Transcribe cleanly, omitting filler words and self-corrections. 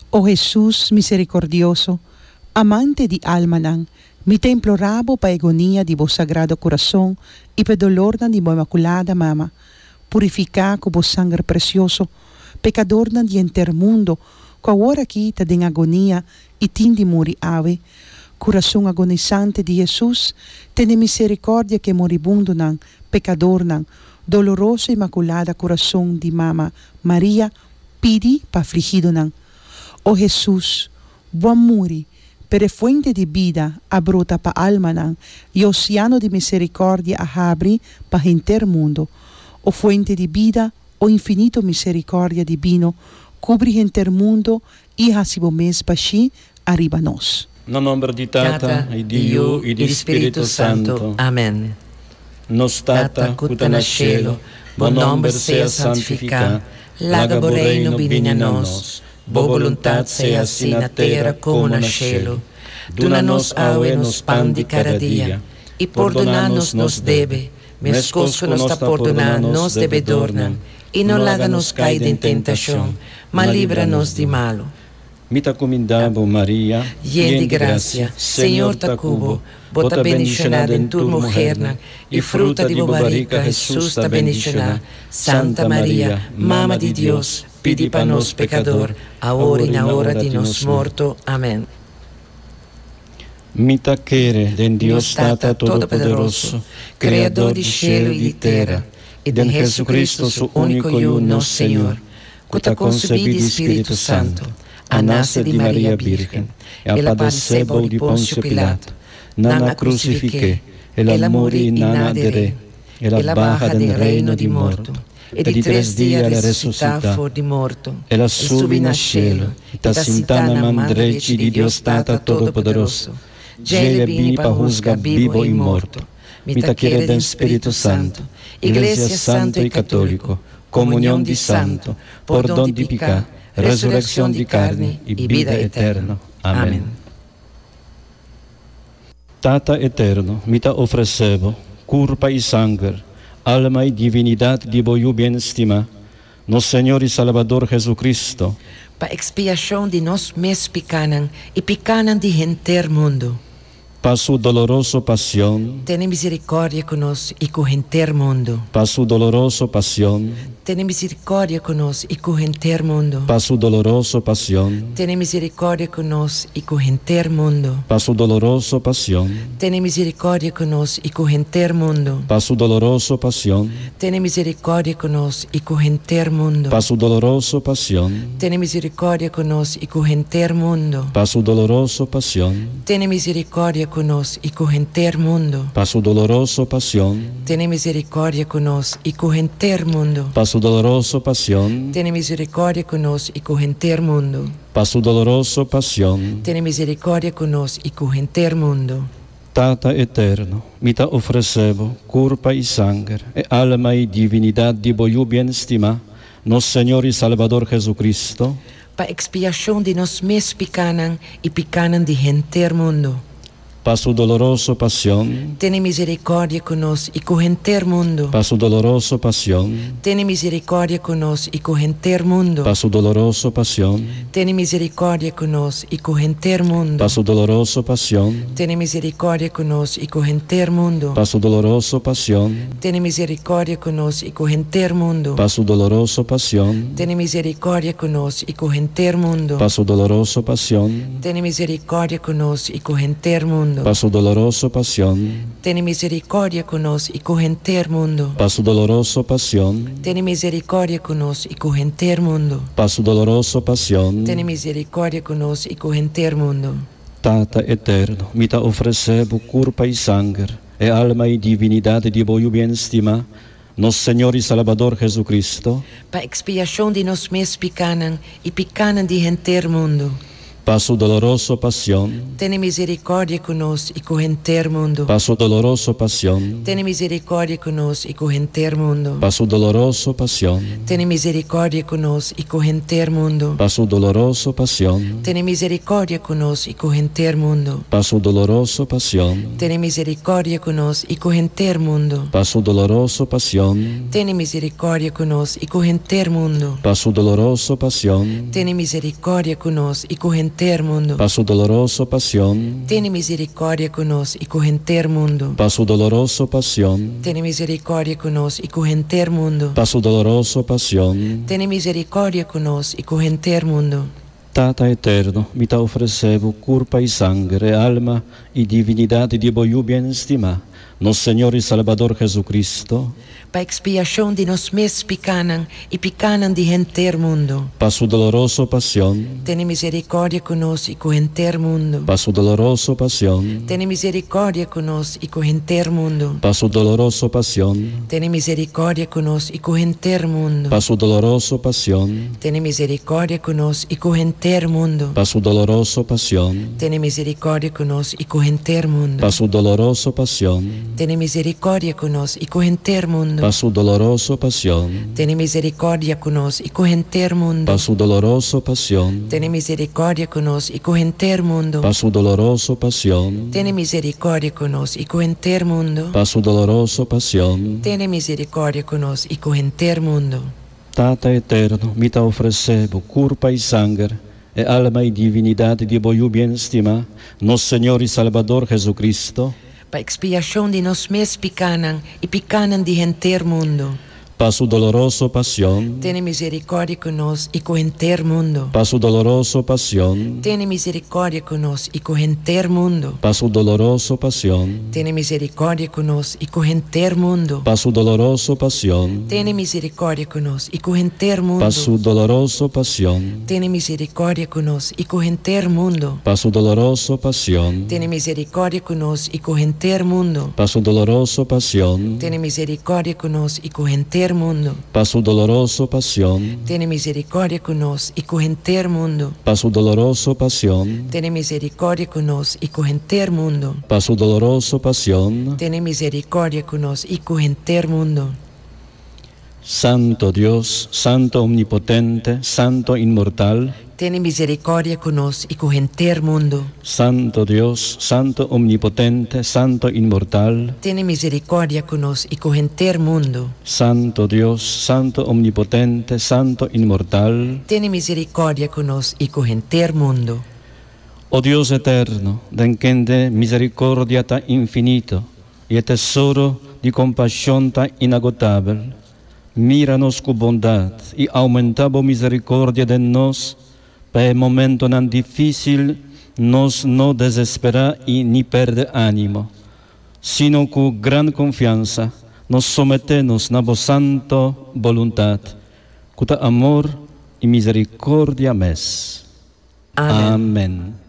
Oh Jesús misericordioso, amante di alma, mi te implorabo pa agonia di vos sagrado corazón y pa dolor di bo imaculada mama, purifica con vos sangue precioso, pecador di enter mundo, qua ora quita den agonia y tindi muri ave, corazón agonizante di Jesús, tene misericordia que moribundo pecador doloroso imaculada corazón di mama María, pidi pa afligido Oh Jesús, buen muri, per fuente di vida abrota pa alma y océano de misericordia abri pa enter mundo. O fuente di vida, o infinito misericordia divino, cubri enter mundo y hasibo mes pa shi arriba nos. No nombre di Tata, e di Dio, e di Spirito Santo. Amen. Nos Tata, cuta na cielo, bon nombre sea santificado, laga reino bini na nos, bo voluntad sea assim na terra como na cielo. Dona-nos aue nos pan de cada dia, e perdonar-nos nos deve, mescos que nos perdonar nos devedornan, e não laga-nos cair em tentação, mas livra-nos de malo. Mita comindabo Maria, llena de gracia, Senhor ta cubo, bota bendicionada em tu mujer, e fruta de bobarica Jesus ta bendicionada. Santa Maria, Mama de Deus, pidi para nós pecador, agora e na hora de nos morto. Amém. Mita quere den Deus Tata Todo-Poderoso, Criador de cielo e de terra, e de Jesucristo, su único e uno Senhor, que ta concebido de Espírito Santo, a nasce de Maria Virgem, ela padeceu de Pôncio Pilato, nana crucifique, ela morì e nana adere, ela barra del reino de morto, e de 3 dias ela ressuscita for de morto, ela subi na cielo, e ta sentata na mão direita de Deus Tata Todo-Poderoso, Ele vini para juzgar vivo e morto. Mita quere del Espírito Santo, Igreja Santo e Católico, comunhão de santo, perdão de pecado, ressurreição de carne e vida eterna. Amém. Tata eterno, mita oferecebo, corpo e sangue, alma e divinidade de vosso bem estima, nosso Senhor e Salvador Jesucristo, para expiação de nós mes picanan e picanan de enter mundo. para su doloroso pasión, Ten misericórdia conosco e com enter mundo. para su doloroso pasión, Ten misericórdia conosco e com enter mundo. para su doloroso pasión, Ten misericórdia conosco e com enter mundo. para su doloroso pasión, Ten misericórdia conosco e com enter mundo. para su doloroso pasión, Ten misericórdia conosco e com enter mundo. para su doloroso pasión, Ten misericórdia conosco e com enter mundo. para su doloroso pasión, Ten misericórdia conosco e com enter mundo. para su doloroso pasión, Ten misericórdia conosco e com enter mundo. para su doloroso pasión, Ten misericórdia conosco e com enter mundo. para su doloroso pasión, Ten misericórdia conosco e com enter mundo. Tata eterno, mita oferecebo, corpo e sangue, e alma e divinidade de vosso bem estima, nosso Senhor e Salvador Jesucristo, Para expiação de nós mes picanan e picanan de enter mundo. para su doloroso pasión, Ten misericórdia conosco e com enter mundo. para su doloroso pasión, Ten misericórdia conosco e com enter mundo. para su doloroso pasión, Ten misericórdia conosco e com enter mundo. para su doloroso pasión, Ten misericórdia conosco e com enter mundo. para su doloroso pasión, Ten misericórdia conosco e com enter mundo. para su doloroso pasión, Ten misericórdia conosco e com enter mundo. para su doloroso pasión, Ten misericórdia conosco e com enter mundo. para su doloroso pasión, Ten misericórdia conosco e com enter mundo. para su doloroso pasión, Ten misericórdia conosco e com enter mundo. para su doloroso pasión, Ten misericórdia conosco e com enter mundo. Tata eterno, mita oferecebo corpo e sangue, e alma e divinidade de vosso bem estima, nosso Senhor e Salvador Jesucristo, Para expiação de nós mes picanan e picanan de enter mundo. para su dolorosa pasión, Tiene misericordia con nos y con entero mundo. para su dolorosa pasión, Tiene misericordia con nos y con entero mundo. para su dolorosa pasión, Tiene misericordia con nos y con entero mundo. para su dolorosa pasión, Tiene misericordia con nos y con entero mundo. para su dolorosa pasión, Tiene misericordia con nos y con entero mundo. para su dolorosa pasión, Tiene misericordia con nos y con entero mundo. para su dolorosa pasión, Tiene misericordia con nos y con entero mundo. para su dolorosa pasión, Tiene misericordia con nos y con entero mundo. para su dolorosa pasión, Tiene misericordia con nos y con entero mundo. para su dolorosa pasión. Tiene misericordia con nos y con entero mundo. Tata eterno, mi te ofrecevo curpa y sangre, alma y divinidad de voyu bien estima, nos Señor y Salvador Jesucristo, Pa expiación de nos mes picanan y picanan de entero mundo. para su dolorosa pasión, Tiene misericordia con nos y con entero mundo. para su dolorosa pasión, Tiene misericordia con nos y con entero mundo. para su dolorosa pasión, Tiene misericordia con nos y con entero mundo. para su dolorosa pasión, Tiene misericordia con nos y con entero mundo. para su dolorosa pasión, Tiene misericordia con nos y con entero mundo. para su dolorosa pasión, Tiene misericordia con nos y con entero mundo. para su dolorosa pasión, Tiene misericordia con nos y con entero mundo. para su dolorosa pasión, Tiene misericordia con nos y con entero mundo. para su dolorosa pasión, Tiene misericordia con nos y con entero mundo. para su dolorosa pasión. Tiene misericordia con nos y con entero mundo. Tata eterno, mi te ofrecevo curpa y sangre, e alma y divinidad de voyu bien estima, nos Señor y Salvador Jesucristo, Pa expiación de nos mes picanan y picanan de entero mundo. para su dolorosa pasión, Tiene misericordia con nos y con entero mundo. para su dolorosa pasión, Tiene misericordia con nos y con entero mundo. para su dolorosa pasión, Tiene misericordia con nos y con entero mundo. para su dolorosa pasión, Tiene misericordia con nos y con entero mundo. para su dolorosa pasión, Tiene misericordia con nos y con entero mundo. para su dolorosa pasión, Tiene misericordia con nos y con entero mundo. para su dolorosa pasión, Tiene misericordia con nos y con entero mundo. para su dolorosa pasión, Tiene misericordia con nos y con entero mundo. para su dolorosa pasión, Tiene misericordia con nos y con entero mundo. para su dolorosa pasión. Tiene misericordia con nos y con entero mundo. Santo Dios, Santo Omnipotente, Santo Inmortal, Tiene misericordia con nos y con entero mundo. Santo Dios, Santo Omnipotente, Santo Inmortal, Tiene misericordia con nos y con entero mundo. Santo Dios, Santo Omnipotente, Santo Inmortal. Tiene misericordia con nos y con entero mundo. Oh Dios eterno, den quien de misericordia tan infinito y el tesoro de compasión tan inagotable, míranos con bondad y aumentamos misericordia de nos, para el momento tan difícil nos no desesperar y ni perder ánimo, sino con gran confianza nos sometemos a vos santa voluntad, con amor y misericordia mes. Amén. Amén.